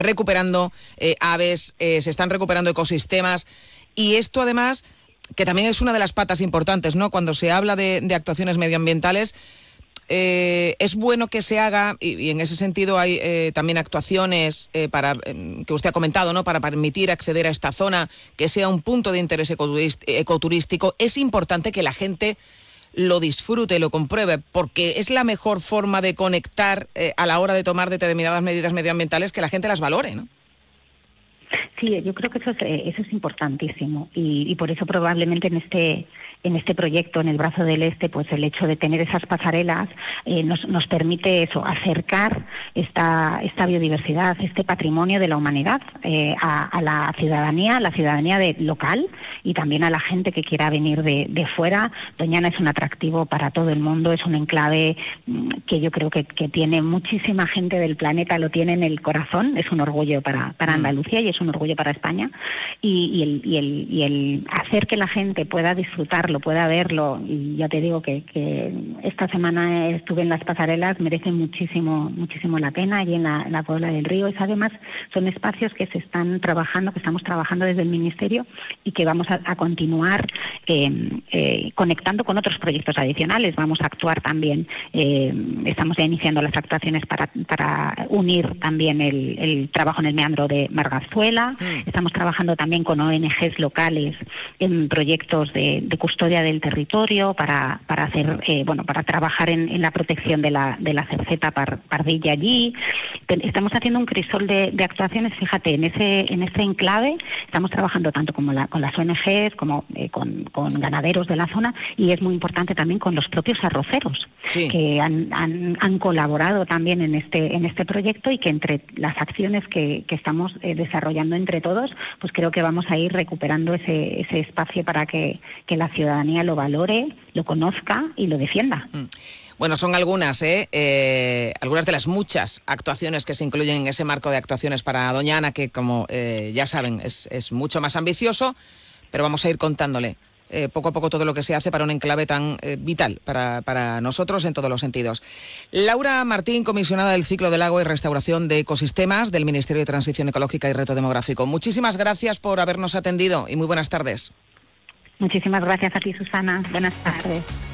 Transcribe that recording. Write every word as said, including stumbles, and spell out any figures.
recuperando eh, aves, eh, se están recuperando ecosistemas, y esto además, que también es una de las patas importantes, ¿no? Cuando se habla de, de actuaciones medioambientales, eh, es bueno que se haga, y, y en ese sentido hay eh, también actuaciones eh, para eh, que usted ha comentado, ¿no? Para permitir acceder a esta zona, que sea un punto de interés ecoturístico. Es importante que la gente lo disfrute, lo compruebe, porque es la mejor forma de conectar eh, a la hora de tomar determinadas medidas medioambientales, que la gente las valore, ¿no? Sí, yo creo que eso es, eso es importantísimo, y, y por eso probablemente en este en este proyecto, en el Brazo del Este, pues el hecho de tener esas pasarelas eh, nos, nos permite eso, acercar esta esta biodiversidad, este patrimonio de la humanidad eh, a, a la ciudadanía, a la ciudadanía de, local, y también a la gente que quiera venir de, de fuera. Doñana es un atractivo para todo el mundo, es un enclave mmm, que yo creo que, que tiene muchísima gente del planeta, lo tiene en el corazón, es un orgullo para, para Andalucía y es un orgullo para España, y, y, el, y, el, y el hacer que la gente pueda disfrutarlo, pueda verlo, y ya te digo que, que esta semana estuve en las pasarelas, merece muchísimo muchísimo la pena, allí en la, en la Puebla del Río, y además son espacios que se están trabajando, que estamos trabajando desde el Ministerio, y que vamos a, a continuar eh, eh, conectando con otros proyectos adicionales. Vamos a actuar también, eh, estamos ya iniciando las actuaciones para, para unir también el, el trabajo en el meandro de Margazuela. Sí. Estamos trabajando también con O N Ges locales en proyectos de, de custodia del territorio para, para hacer, eh, bueno, para trabajar en, en la protección de la, de la cerceta par, pardilla allí. Estamos haciendo un crisol de, de actuaciones, fíjate, en ese, en ese enclave estamos trabajando tanto como la, con las O N Ges como eh, con, con ganaderos de la zona, y es muy importante también con los propios arroceros, sí, que han, han, han colaborado también en este, en este proyecto, y que entre las acciones que, que estamos eh, desarrollando entre todos, pues creo que vamos a ir recuperando ese, ese espacio para que, que la ciudadanía lo valore, lo conozca y lo defienda. Mm. Bueno, son algunas, ¿eh? Eh, algunas de las muchas actuaciones que se incluyen en ese marco de actuaciones para Doñana, que como eh, ya saben es, es mucho más ambicioso, pero vamos a ir contándole eh, poco a poco todo lo que se hace para un enclave tan eh, vital para, para nosotros en todos los sentidos. Laura Martín, comisionada del Ciclo del Agua y Restauración de Ecosistemas del Ministerio de Transición Ecológica y Reto Demográfico. Muchísimas gracias por habernos atendido y muy buenas tardes. Muchísimas gracias a ti, Susana. Buenas tardes.